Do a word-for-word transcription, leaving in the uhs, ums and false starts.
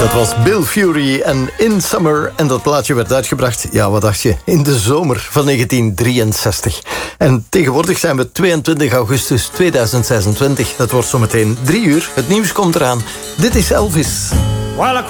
Dat was Bill Fury en In Summer. En dat plaatje werd uitgebracht, ja, wat dacht je, in de zomer van negentien drieënzestig. En tegenwoordig zijn we tweeëntwintig augustus tweeduizend zesentwintig. Dat wordt zometeen drie uur. Het nieuws komt eraan. Dit is Elvis. While